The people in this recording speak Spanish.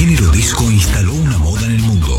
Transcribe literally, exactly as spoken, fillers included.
género disco instaló una moda en el mundo.